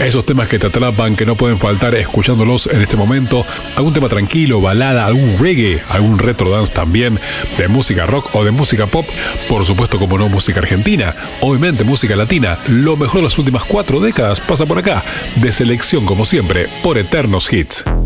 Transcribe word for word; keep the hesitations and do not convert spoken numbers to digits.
Esos temas que te atrapan, que no pueden faltar escuchándolos en este momento. Algún tema tranquilo, balada, algún reggae, algún retro dance también, de música rock o de música pop. Por supuesto, como no, música argentina. Obviamente, música latina. Lo mejor de las últimas cuatro décadas pasa por acá. De selección, como siempre, por Eternos Hits.